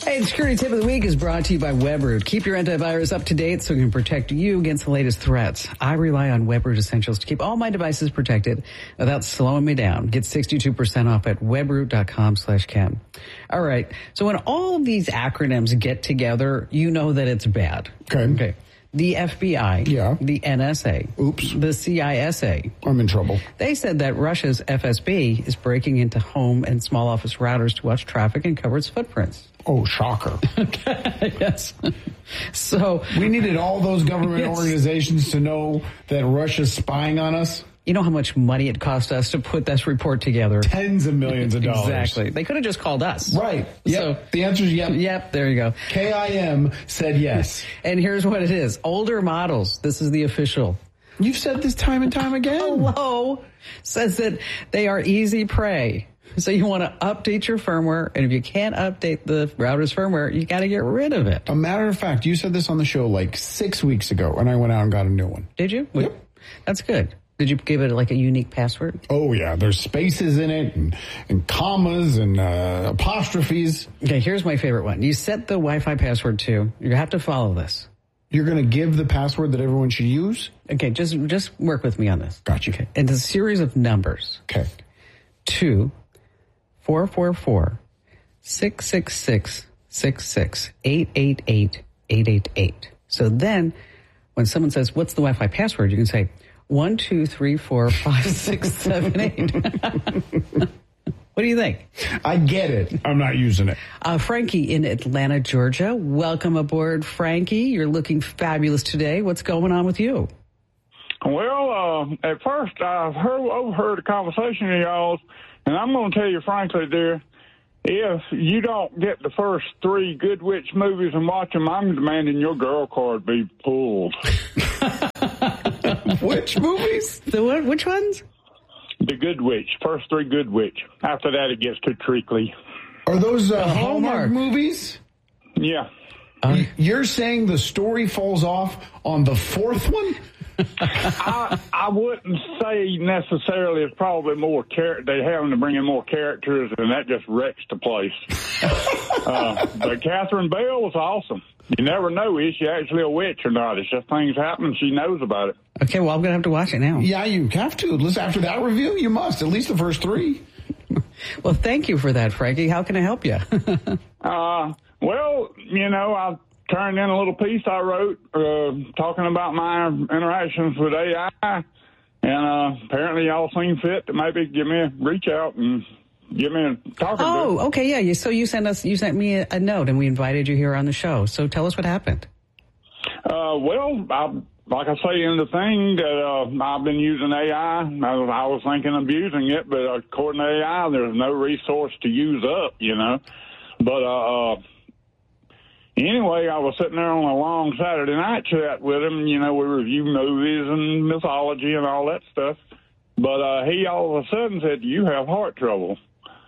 Hey, the security tip of the week is brought to you by WebRoot. Keep your antivirus up to date so it can protect you against the latest threats. I rely on WebRoot Essentials to keep all my devices protected without slowing me down. Get 62% off at webroot.com/Ken. All right. So when all of these acronyms get together, you know that it's bad. Okay. The FBI, the NSA, the CISA. I'm in trouble. They said that Russia's FSB is breaking into home and small office routers to watch traffic and cover its footprints. Oh, shocker. Yes. So we needed all those government organizations to know that Russia's spying on us. You know how much money it cost us to put this report together? Tens of millions of dollars. Exactly. They could have just called us. Right. Yep. So the answer is yep. Yep, there you go. KIM said yes. And here's what it is. Older models. This is the official. You've said this time and time again. Hello. Says that they are easy prey. So you want to update your firmware, and if you can't update the router's firmware, you got to get rid of it. A matter of fact, you said this on the show like 6 weeks ago, and I went out and got a new one. Did you? Yep. That's good. Did you give it like a unique password? Oh, yeah. There's spaces in it and commas and apostrophes. Okay, here's my favorite one. You set the Wi-Fi password to. You have to follow this. You're going to give the password that everyone should use? Okay, just work with me on this. Gotcha. Okay. It's a series of numbers. Okay. 2 444 666 66 888 888. So then, when someone says, "What's the Wi-Fi password?" you can say 1 2 3 4 5 6 7 8. What do you think? I get it. I'm not using it. Frankie in Atlanta, Georgia. Welcome aboard, Frankie. You're looking fabulous today. What's going on with you? Well, at first I overheard a conversation of y'all's, and I'm going to tell you frankly, dear, if you don't get the first 3 Good Witch movies and watch them, I'm demanding your girl card be pulled. Which movies? Which ones? The Good Witch. First 3 Good Witch. After that, it gets too treacly. Are those Hallmark movies? Yeah. You're saying the story falls off on the 4th one? I wouldn't say necessarily. It's probably more they having to bring in more characters, and that just wrecks the place. But Catherine Bell was awesome. You never know, is she actually a witch or not? It's just things happen. She knows about it. Okay, well, I'm going to have to watch it now. Yeah, you have to. Listen, after that review, you must. At least the first 3. Well, thank you for that, Frankie. How can I help you? Well, I turned in a little piece I wrote talking about my interactions with AI, and apparently y'all seem fit to maybe give me a reach out and give me a talking to. Oh, okay, yeah. So you sent me a note, and we invited you here on the show. So tell us what happened. Well, like I say in the thing that I've been using AI. I was thinking of using it, but according to AI, there's no resource to use up, But anyway, I was sitting there on a long Saturday night chat with him. We review movies and mythology and all that stuff. But he all of a sudden said, "You have heart trouble."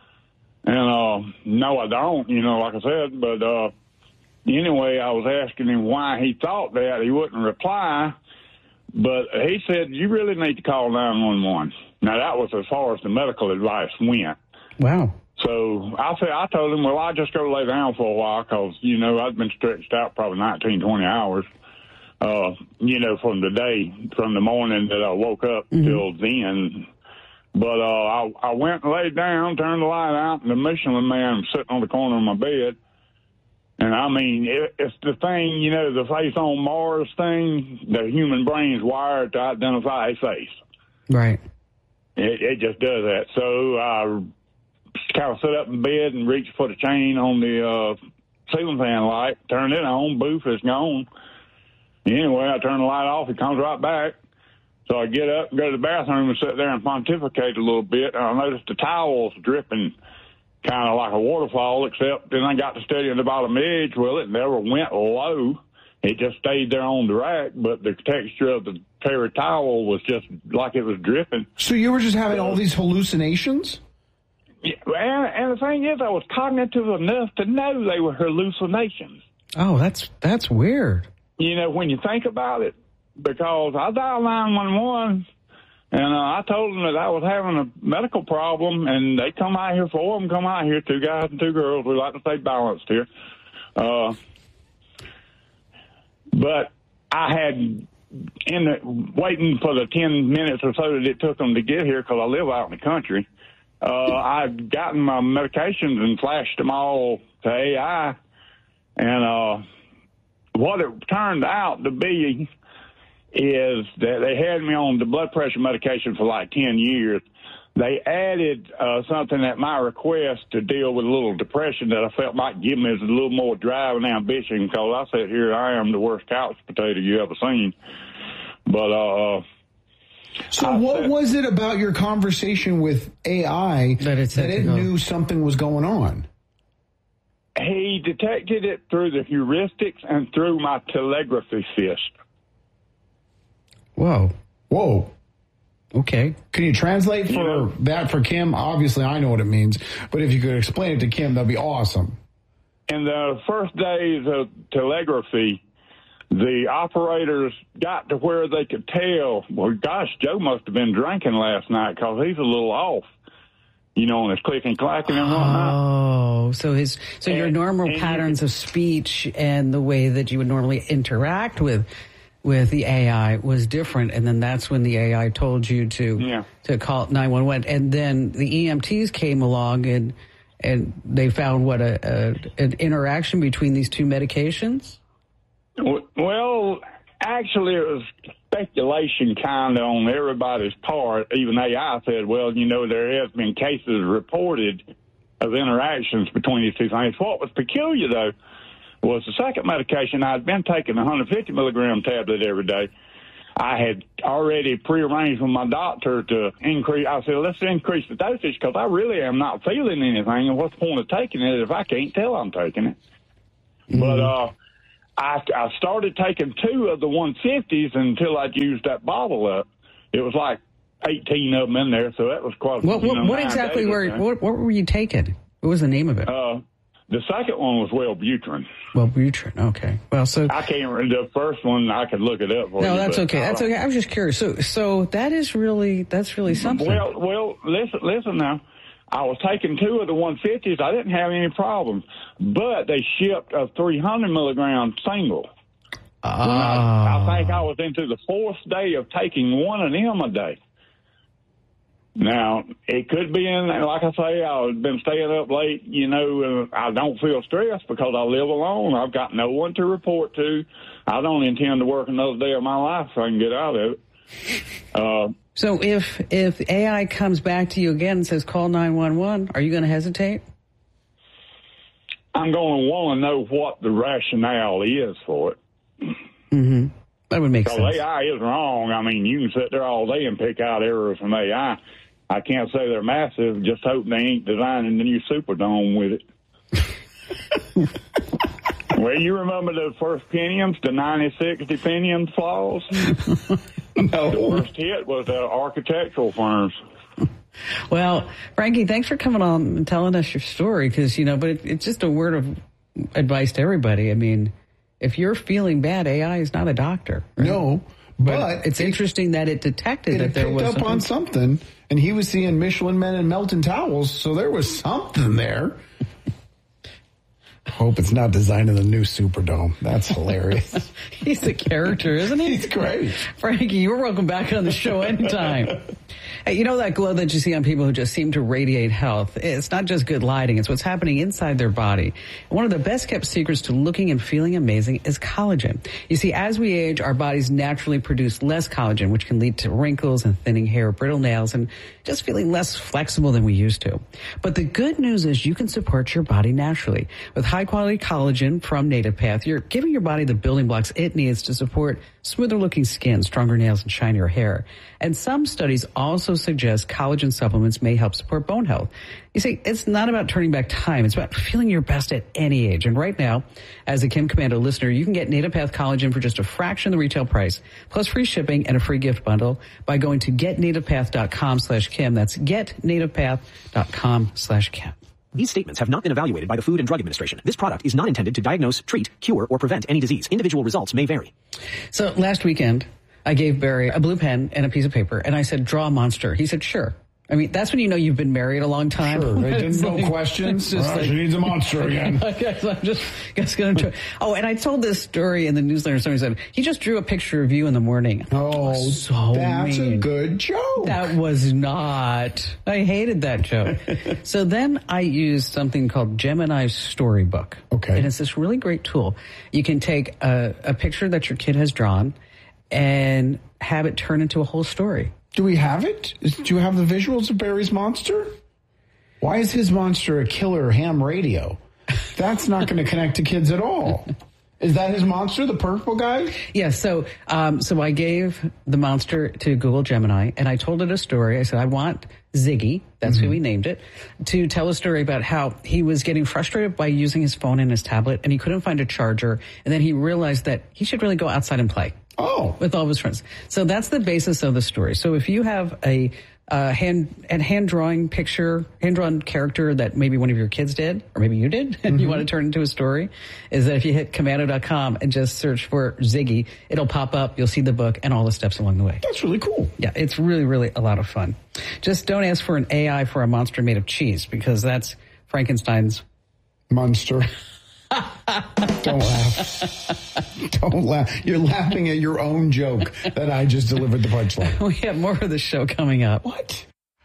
And no, I don't, like I said. But anyway, I was asking him why he thought that. He wouldn't reply. But he said, "You really need to call 911. Now, that was as far as the medical advice went. Wow. So I told him, well, I'll just go lay down for a while because, I'd been stretched out probably 19, 20 hours, from the morning that I woke up till then. But I went and laid down, turned the light out, and the Michelin Man was sitting on the corner of my bed. And, I mean, it's the thing, the face on Mars thing, the human brain's wired to identify a face. Right. It just does that. So I kind of sit up in bed and reach for the chain on the ceiling fan light, turn it on, boof, it's gone. Anyway, I turn the light off, it comes right back. So I get up, go to the bathroom and sit there and pontificate a little bit. And I noticed the towel's dripping kind of like a waterfall, except then I got to studying the bottom edge. Well, it never went low. It just stayed there on the rack, but the texture of the paper towel was just like it was dripping. So you were just having all these hallucinations? Yeah, and the thing is, I was cognitive enough to know they were hallucinations. Oh, that's weird. When you think about it, because I dialed 911, and I told them that I was having a medical problem, and they come out here, 4 of them come out here, 2 guys and 2 girls. We like to stay balanced here. But I had, waiting for the 10 minutes or so that it took them to get here, because I live out in the country, I'd gotten my medications and flashed them all to AI. And what it turned out to be is that they had me on the blood pressure medication for like 10 years. They added something at my request to deal with a little depression that I felt might give me a little more drive and ambition, because I said, here I am, the worst couch potato you ever seen. But so what was it about your conversation with AI that it knew something was going on? He detected it through the heuristics and through my telegraphy fist. Whoa. Okay. Can you translate that for Kim? Obviously, I know what it means, but if you could explain it to Kim, that'd be awesome. In the first days of telegraphy, the operators got to where they could tell, well, gosh, Joe must have been drinking last night, because he's a little off, on his clicking, clacking and whatnot. Oh, so your normal patterns of speech and the way that you would normally interact with the AI was different, and then that's when the AI told you to call 911, and then the EMTs came along and they found an interaction between these two medications. Well, actually, it was speculation kind of on everybody's part. Even AI said, well, there has been cases reported of interactions between these two things. What was peculiar, though, was the second medication. I'd been taking a 150 milligram tablet every day. I had already prearranged with my doctor to increase. I said, let's increase the dosage, because I really am not feeling anything. And what's the point of taking it if I can't tell I'm taking it? Mm-hmm. But I started taking 2 of the 150s until I'd used that bottle up. It was like 18 of them in there, so that was quite. What exactly what were you taking? What was the name of it? The second one was Wellbutrin. Wellbutrin, okay. Well, so I can't remember the first one. I could look it up for you. No, that's okay. That's okay. I was just curious. So that's really something. Well, listen now. I was taking 2 of the 150s. I didn't have any problems, but they shipped a 300 milligram single. I think I was into the 4th day of taking 1 of them a day. Now, it could be like I say, I've been staying up late, I don't feel stressed because I live alone. I've got no one to report to. I don't intend to work another day of my life so I can get out of it. So if AI comes back to you again and says, call 911, are you going to hesitate? I'm going to want to know what the rationale is for it. Mm-hmm. That would make sense. AI is wrong. I mean, you can sit there all day and pick out errors from AI. I can't say they're massive. Just hope they ain't designing the new Superdome with it. Well, you remember the first Pentiums, the 9060 Pentium flaws? No. The worst hit was the architectural firms. Well, Frankie, thanks for coming on and telling us your story, because, but it's just a word of advice to everybody. I mean, if you're feeling bad, AI is not a doctor. Right? No, but it's interesting that it detected that there was picked up on something, and he was seeing Michelin Men and Melton towels, so there was something there. Hope it's not designing the new Superdome. That's hilarious. He's a character, isn't he? He's great. Frankie, you're welcome back on the show anytime. Hey, that glow that you see on people who just seem to radiate health, it's not just good lighting, it's what's happening inside their body. And one of the best kept secrets to looking and feeling amazing is collagen. You see, as we age, our bodies naturally produce less collagen, which can lead to wrinkles and thinning hair, brittle nails, and just feeling less flexible than we used to. But the good news is you can support your body naturally. With high-quality collagen from Native Path, you're giving your body the building blocks it needs to support smoother-looking skin, stronger nails, and shinier hair. And some studies also suggest collagen supplements may help support bone health. You see, it's not about turning back time. It's about feeling your best at any age. And right now, as a Kim Komando listener, you can get Native Path collagen for just a fraction of the retail price, plus free shipping and a free gift bundle by going to getnativepath.com/Kim. That's getnativepath.com/Kim. These statements have not been evaluated by the Food and Drug Administration. This product is not intended to diagnose, treat, cure, or prevent any disease. Individual results may vary. So last weekend, I gave Barry a blue pen and a piece of paper, and I said, draw a monster. He said, sure. I mean, that's when you know you've been married a long time. Sure, no questions. She needs a monster again. I'm just going to. Oh, and I told this story in the newsletter. Somebody said, he just drew a picture of you in the morning. Oh, so that's mean. A good joke. That was not. I hated that joke. So then I used something called Gemini Storybook. Okay. And it's this really great tool. You can take a picture that your kid has drawn and have it turn into a whole story. Do we have it? Do you have the visuals of Barry's monster? Why is his monster a killer ham radio? That's not going to connect to kids at all. Is that his monster, the purple guy? Yeah, so I gave the monster to Google Gemini, and I told it a story. I said, I want Ziggy, that's who we named it, to tell a story about how he was getting frustrated by using his phone and his tablet, and he couldn't find a charger, and then he realized that he should really go outside and play. Oh. With all of his friends. So that's the basis of the story. So if you have a hand-drawn character that maybe one of your kids did, or maybe you did, and you want to turn into a story, is that if you hit commando.com and just search for Ziggy, it'll pop up, you'll see the book and all the steps along the way. That's really cool. Yeah, it's really, really a lot of fun. Just don't ask for an AI for a monster made of cheese, because that's Frankenstein's monster. Don't laugh. Don't laugh. You're laughing at your own joke that I just delivered the punchline. We have more of the show coming up. What?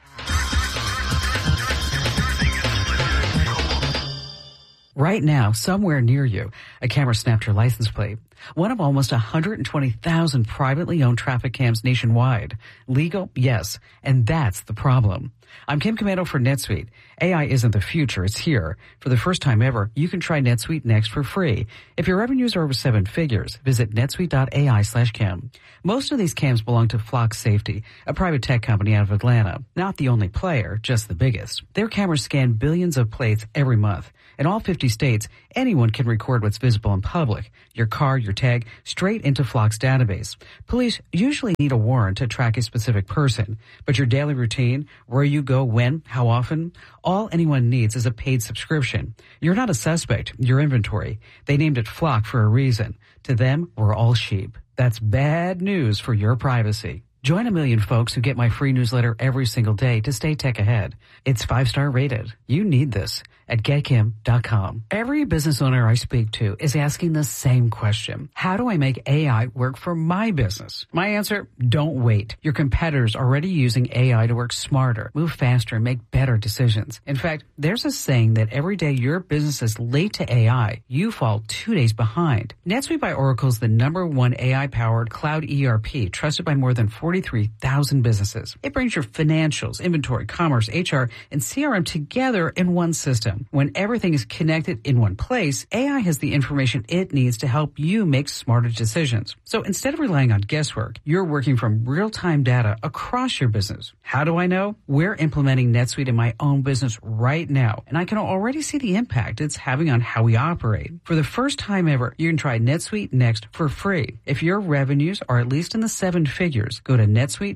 Right now, somewhere near you, a camera snapped your license plate. One of almost 120,000 privately owned traffic cams nationwide. Legal? Yes. And that's the problem. I'm Kim Komando for NetSuite. AI isn't the future, it's here. For the first time ever, you can try NetSuite Next for free. If your revenues are over 7 figures, visit netsuite.ai/Kim. Most of these cams belong to Flock Safety, a private tech company out of Atlanta. Not the only player, just the biggest. Their cameras scan billions of plates every month. In all 50 states, anyone can record what's visible in public. Your car, your tag, straight into Flock's database. Police usually need a warrant to track a specific person, but your daily routine, where you go, when, how often, all anyone needs is a paid subscription. You're not a suspect, you're inventory. They named it Flock for a reason. To them, we're all sheep. That's bad news for your privacy. Join 1 million folks who get my free newsletter every single day to stay tech ahead. It's 5-star rated. You need this at getkim.com. Every business owner I speak to is asking the same question. How do I make AI work for my business? My answer, don't wait. Your competitors are already using AI to work smarter, move faster, and make better decisions. In fact, there's a saying that every day your business is late to AI, you fall 2 days behind. NetSuite by Oracle is the #1 AI-powered cloud ERP trusted by more than 43,000 businesses. It brings your financials, inventory, commerce, HR, and CRM together in one system. When everything is connected in one place, AI has the information it needs to help you make smarter decisions. So instead of relying on guesswork, you're working from real-time data across your business. How do I know? We're implementing NetSuite in my own business right now, and I can already see the impact it's having on how we operate. For the first time ever, you can try NetSuite Next for free. If your revenues are at least in the 7 figures, go to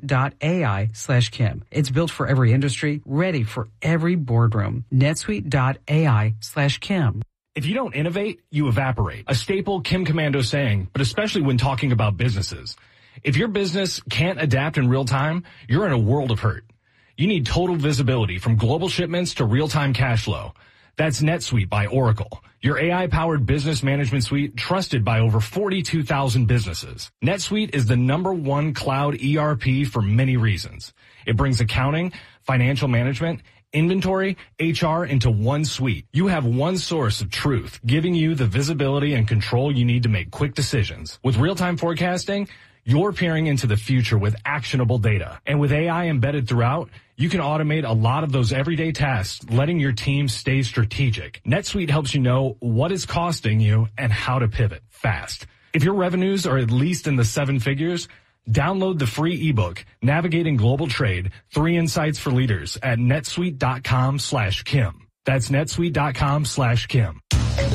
netsuite.ai/Kim. It's built for every industry, ready for every boardroom. netsuite.ai/Kim. If you don't innovate, you evaporate. A staple Kim Komando saying, but especially when talking about businesses. If your business can't adapt in real time, you're in a world of hurt. You need total visibility from global shipments to real-time cash flow. That's NetSuite by Oracle, your AI-powered business management suite trusted by over 42,000 businesses. NetSuite is the #1 cloud ERP for many reasons. It brings accounting, financial management, inventory, HR into one suite. You have one source of truth, giving you the visibility and control you need to make quick decisions. With real-time forecasting, you're peering into the future with actionable data. And with AI embedded throughout, you can automate a lot of those everyday tasks, letting your team stay strategic. NetSuite helps you know what is costing you and how to pivot fast. If your revenues are at least in the 7 figures, download the free ebook, Navigating Global Trade, 3 Insights for Leaders at netsuite.com/Kim. That's netsuite.com/Kim.